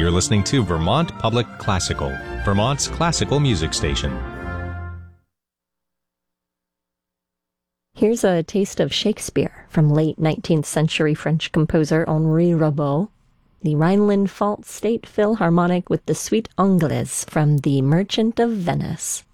You're listening to Vermont Public Classical, Vermont's classical music station. Here's a taste of Shakespeare from late 19th century French composer Henri Rabault, the Rhineland-Pfalz State Philharmonic with the Suite Anglaise from The Merchant of Venice.